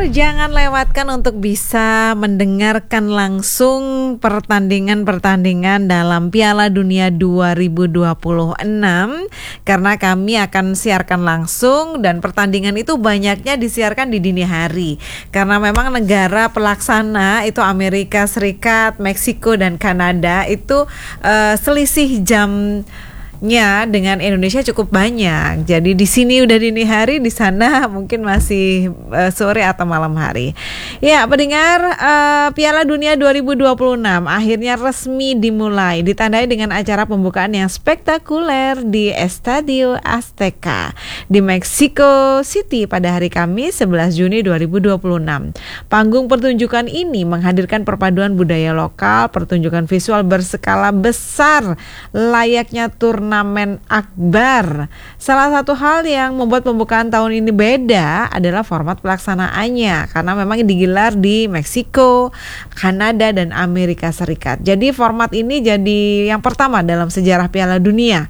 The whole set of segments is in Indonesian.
jangan lewatkan untuk bisa mendengarkan langsung pertandingan-pertandingan dalam Piala Dunia 2026 karena kami akan siarkan langsung dan pertandingan itu banyaknya disiarkan di dini hari karena memang negara pelaksana itu Amerika Serikat, Meksiko dan Kanada itu selisih jamnya dengan Indonesia cukup banyak. Jadi di sini udah dini hari, di sana mungkin masih sore atau malam hari. Ya, pendengar, Piala Dunia 2026 akhirnya resmi dimulai, ditandai dengan acara pembukaan yang spektakuler di Estadio Azteca di Mexico City pada hari Kamis 11 Juni 2026. Panggung pertunjukan ini menghadirkan perpaduan budaya lokal, pertunjukan visual berskala besar layaknya turnamen akbar. Salah satu hal yang membuat pembukaan tahun ini beda adalah format pelaksanaannya karena memang digelar di Meksiko, Kanada dan Amerika Serikat. Jadi format ini jadi yang pertama dalam sejarah Piala Dunia.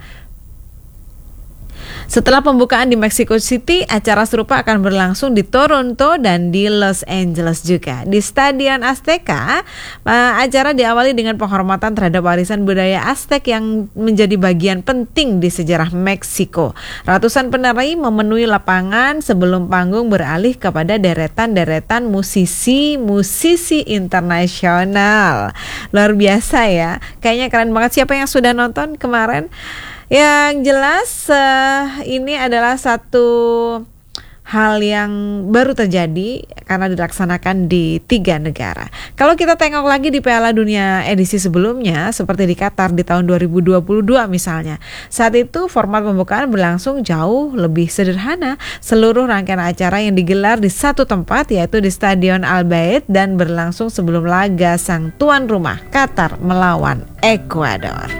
Setelah pembukaan di Mexico City, acara serupa akan berlangsung di Toronto dan di Los Angeles juga. Di Stadion Azteca, acara diawali dengan penghormatan terhadap warisan budaya Aztec yang menjadi bagian penting di sejarah Meksiko. Ratusan penari memenuhi lapangan sebelum panggung beralih kepada deretan-deretan musisi internasional. Luar biasa ya, kayaknya keren banget. Siapa yang sudah nonton kemarin? Yang jelas ini adalah satu hal yang baru terjadi karena dilaksanakan di 3 negara. Kalau kita tengok lagi di Piala Dunia edisi sebelumnya seperti di Qatar di tahun 2022 misalnya. Saat itu format pembukaan berlangsung jauh lebih sederhana. Seluruh rangkaian acara yang digelar di satu tempat yaitu di Stadion Al Bayt dan berlangsung sebelum laga sang tuan rumah Qatar melawan Ekuador.